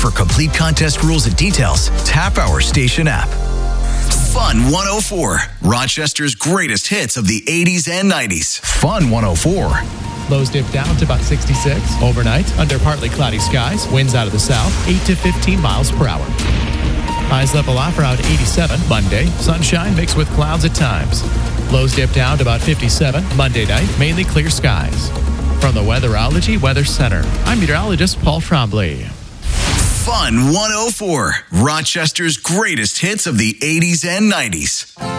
For complete contest rules and details, tap our station app. Fun 104, Rochester's greatest hits of the 80s and 90s. Fun 104. Lows dip down to about 66. Overnight, under partly cloudy skies, winds out of the south, 8 to 15 miles per hour. Highs level off around 87. Monday, sunshine mixed with clouds at times. Lows dip down to about 57. Monday night, mainly clear skies. From the Weatherology Weather Center, I'm meteorologist Paul Trombley. Fun 104, Rochester's greatest hits of the 80s and 90s.